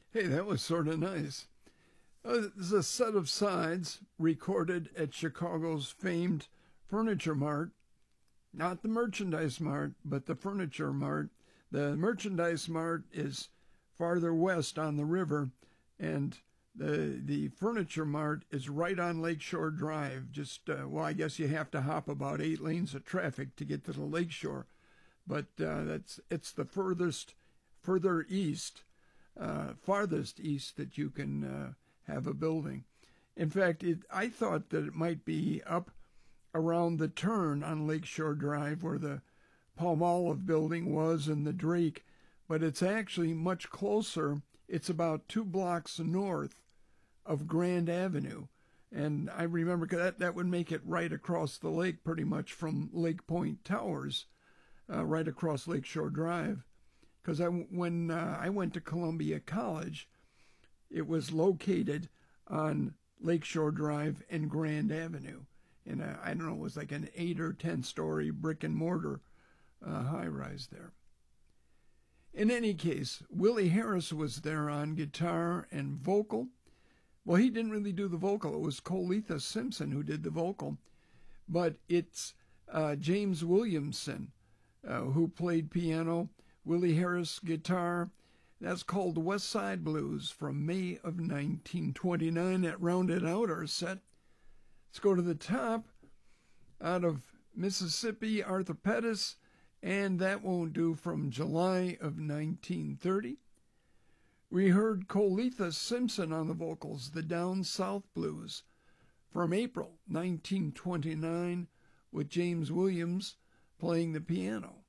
Hey, that was sort of nice. This is a set of sides recorded at Chicago's famed Furniture Mart. Not the Merchandise Mart, but the Furniture Mart. The Merchandise Mart is farther west on the river, and the Furniture Mart is right on Lakeshore Drive. I guess you have to hop about 8 lanes of traffic to get to the lakeshore, but it's the farthest east that you can have a building. In fact, I thought that it might be up around the turn on Lakeshore Drive where the Palmolive building was and the Drake, but it's actually much closer. It's about 2 blocks north of Grand Avenue. And I remember that would make it right across the lake pretty much from Lake Point Towers, right across Lakeshore Drive. Because when I went to Columbia College, it was located on Lakeshore Drive and Grand Avenue. And I don't know, it was like an 8 or 10-story brick and mortar high-rise there. In any case, Willie Harris was there on guitar and vocal. Well, he didn't really do the vocal. It was Coletha Simpson who did the vocal. But it's James Williamson who played piano, Willie Harris guitar. That's called West Side Blues from May of 1929. That rounded out our set. Let's go to the top. Out of Mississippi, Arthur Pettis, and That Won't Do from July of 1930. We heard Coletha Simpson on the vocals, the Down South Blues, from April 1929, with James Williams playing the piano.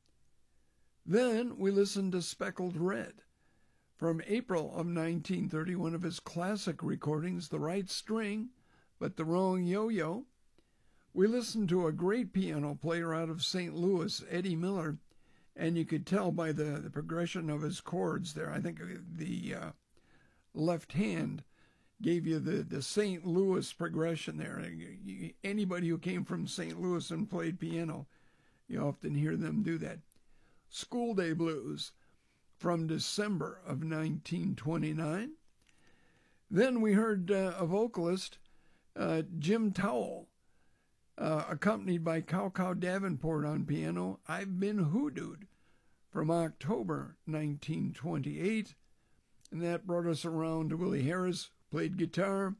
Then we listened to Speckled Red, from April of 1930, one of his classic recordings, The Right String, but the Wrong Yo-Yo. We listened to a great piano player out of St. Louis, Eddie Miller, and you could tell by the progression of his chords there. I think the left hand gave you the St. Louis progression there. Anybody who came from St. Louis and played piano, you often hear them do that. School Day Blues from December of 1929. Then we heard a vocalist, Jim Towell, accompanied by Cow Cow Davenport on piano, I've Been Hoodooed, from October 1928. And that brought us around to Willie Harris, who played guitar.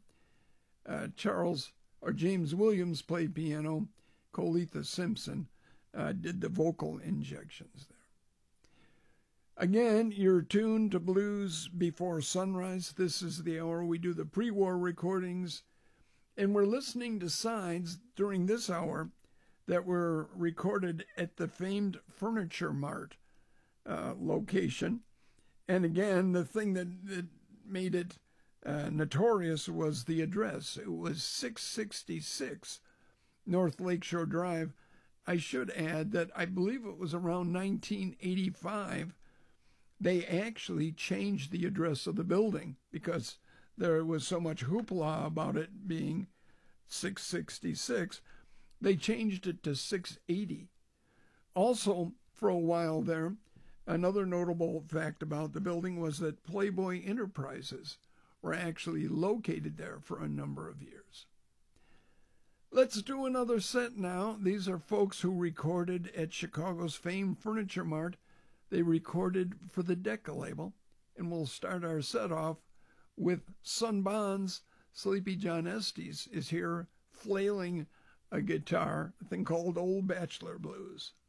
James Williams played piano. Coletha Simpson did the vocal injections there. Again, you're tuned to Blues Before Sunrise. This is the hour we do the pre-war recordings. And we're listening to sides during this hour that were recorded at the famed Furniture Mart location. And again, the thing that made it notorious was the address. It was 666 North Lakeshore Drive. I should add that I believe it was around 1985 they actually changed the address of the building because there was so much hoopla about it being 666. They changed it to 680. Also, for a while there, another notable fact about the building was that Playboy Enterprises were actually located there for a number of years. Let's do another set now. These are folks who recorded at Chicago's famed Furniture Mart. They recorded for the Decca label, and we'll start our set off with Son Bonds. Sleepy John Estes is here flailing a guitar, a thing called Old Bachelor Blues.